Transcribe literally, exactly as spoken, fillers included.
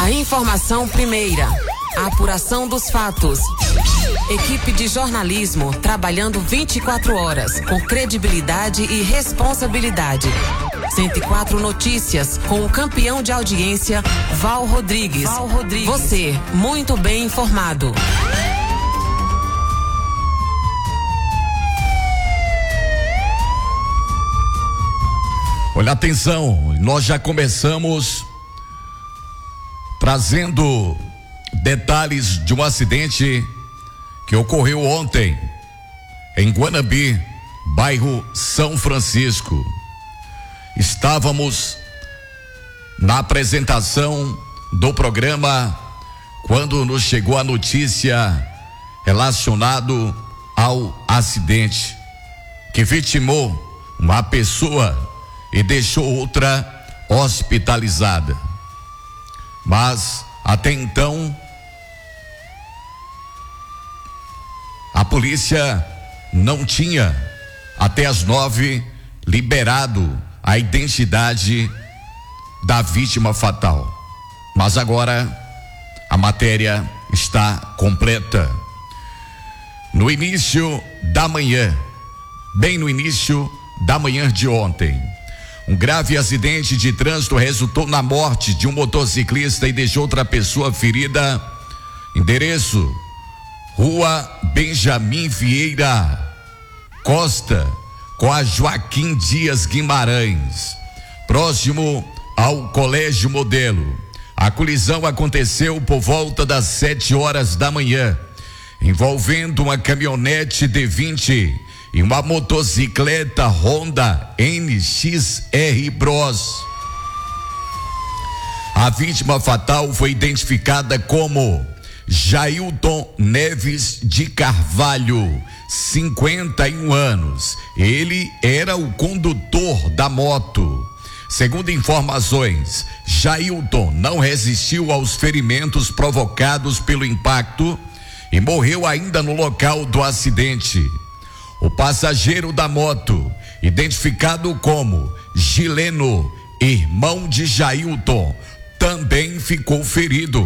A informação primeira. A apuração dos fatos. Equipe de jornalismo trabalhando vinte e quatro horas, com credibilidade e responsabilidade. cento e quatro Notícias, com o campeão de audiência, Val Rodrigues. Val Rodrigues. Você, muito bem informado. Olha, atenção, nós já começamos trazendo detalhes de um acidente que ocorreu ontem em Guanabi, bairro São Francisco. Estávamos na apresentação do programa quando nos chegou a notícia relacionado ao acidente que vitimou uma pessoa e deixou outra hospitalizada. Mas até então a polícia não tinha, até as nove, liberado a identidade da vítima fatal. Mas agora a matéria está completa. No início da manhã, bem no início da manhã de ontem, um grave acidente de trânsito resultou na morte de um motociclista e deixou outra pessoa ferida. Endereço: Rua Benjamin Vieira Costa, com a Joaquim Dias Guimarães, próximo ao Colégio Modelo. A colisão aconteceu por volta das sete horas da manhã, envolvendo uma caminhonete D vinte e uma motocicleta Honda N X R Bros. A vítima fatal foi identificada como Jailton Neves de Carvalho, cinquenta e um anos. Ele era o condutor da moto. Segundo informações, Jailton não resistiu aos ferimentos provocados pelo impacto e morreu ainda no local do acidente. O passageiro da moto, identificado como Gileno, irmão de Jailton, também ficou ferido.